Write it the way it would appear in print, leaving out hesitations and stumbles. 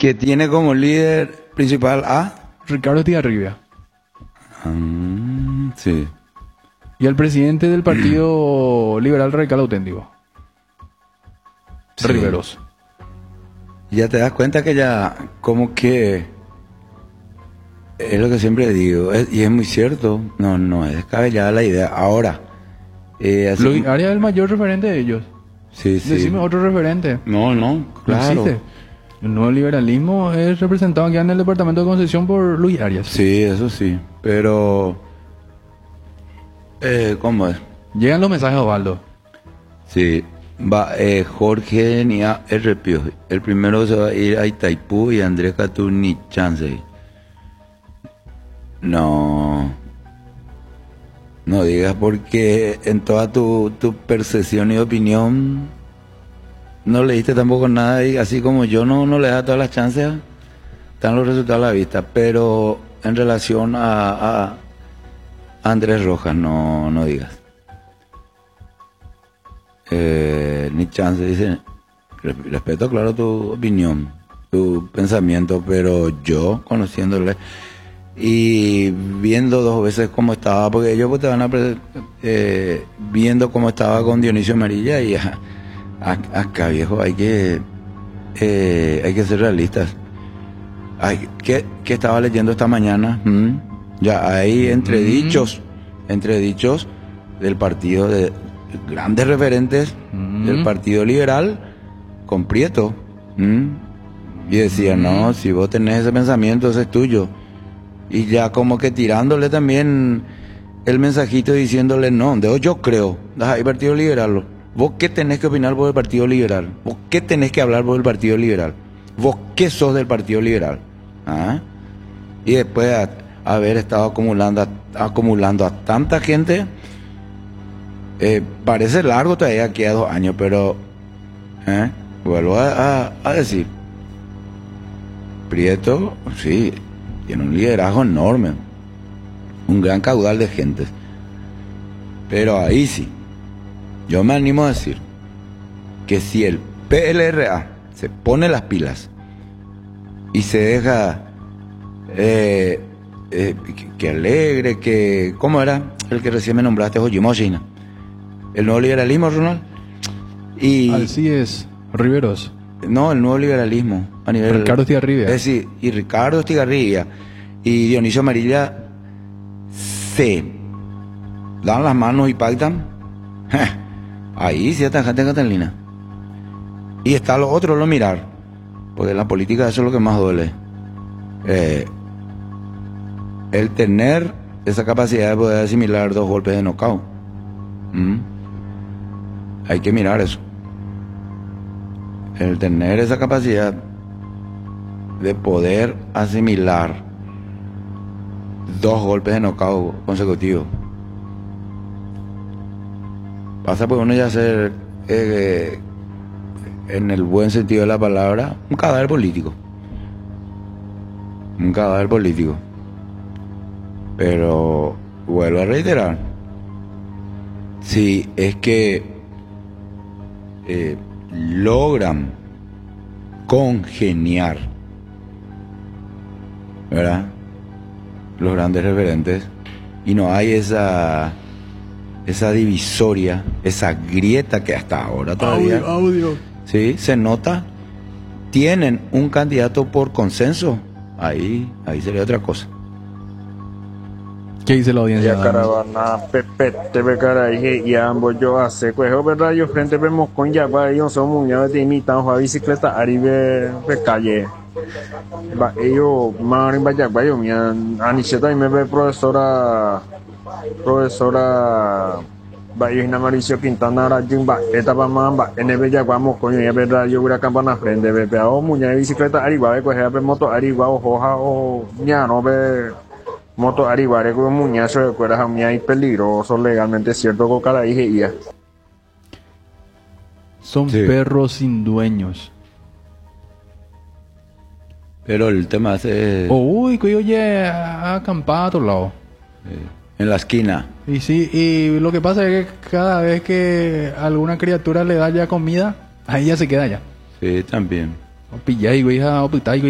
que tiene como líder principal a... Ricardo Estigarribia. Sí. Y el presidente del Partido Liberal Radical Auténtico. Sí. Riveros. Ya te das cuenta que ya como que es lo que siempre digo, y es muy cierto, no es descabellada la idea. Ahora, Luis Arias es el mayor referente de ellos. sí, sí. Decime otro referente. No, No claro. existe. El nuevo liberalismo es representado aquí en el departamento de Concepción por Luis Arias. Sí, eso sí, pero ¿cómo es? Llegan los mensajes a Osvaldo. Sí, va Jorge Nia R. Pio. El primero se va a ir a Itaipú y Andrés Catú ni chance. No digas, porque en toda tu percepción y opinión no leíste tampoco nada, y así como yo no le da todas las chances, están los resultados a la vista. Pero en relación a Andrés Rojas, no digas. Ni chance, dice. Respeto, claro, tu opinión, tu pensamiento, pero yo, conociéndole y viendo 2 veces cómo estaba, porque ellos pues, te van a viendo cómo estaba con Dionisio Amarilla, y acá, viejo, hay que ser realistas. ¿Qué estaba leyendo esta mañana? Ya hay entredichos del partido, de grandes referentes del Partido Liberal con Prieto. Y decía, no, si vos tenés ese pensamiento, ese es tuyo. Y ya como que tirándole también el mensajito, diciéndole, no, yo creo, el Partido Liberal. ¿Vos qué tenés que opinar por el Partido Liberal? ¿Vos qué tenés que hablar por el Partido Liberal? ¿Vos qué sos del Partido Liberal? Y después de haber estado acumulando a tanta gente, parece largo todavía, queda 2 años, pero vuelvo a decir, Prieto, sí, tiene un liderazgo enorme, un gran caudal de gentes, pero ahí sí, yo me animo a decir que si el PLRA se pone las pilas y se deja que alegre, que... ¿Cómo era el que recién me nombraste? Ojimoshina. El nuevo liberalismo, Ronald. Así es, Riveros. No, el nuevo liberalismo a nivel... Ricardo Estigarribia. Es decir, y Ricardo Estigarribia y Dionisio Amarilla se dan las manos y pactan. Ahí sí está gente en Catalina. Y está lo otro, lo mirar. Porque en la política eso es lo que más duele. El tener esa capacidad de poder asimilar 2 golpes de knockout. Hay que mirar eso. El tener esa capacidad de poder asimilar 2 golpes de knockout consecutivos. Pasa por uno ya ser, en el buen sentido de la palabra, un cadáver político. Un cadáver político. Pero vuelvo a reiterar, si es que logran congeniar, ¿verdad?, los grandes referentes, y no hay esa divisoria, esa grieta que hasta ahora todavía audio. Sí, se nota, tienen un candidato por consenso, ahí sería otra cosa. ¿Qué dice la audiencia? Ya caravana Pepe TV Caraije y ambos yo hace cuejo verdad yo frente vemos con ya va ellos son muñeca de imitan a bicicleta arriba de calle va ellos marin vaya yo mi anicheta y me ve profesora va ellos en Mauricio Quintana ahora jimba etapa mamba en el ya vamos coño ya verdad yo voy a campana frente ve o muñeca de bicicleta arriba de coger moto arriba o hoja o ya no ve moto arribare con muñazo de cueras a mí hay peligroso legalmente cierto con cada hija y ya. Son Sí. perros sin dueños. Pero el tema es Uy, que oye, acampada a otro lado. en la esquina. Y sí, y lo que pasa es que cada vez que alguna criatura le da ya comida, ahí ya se queda ya. Sí, también. O pilla y güey, o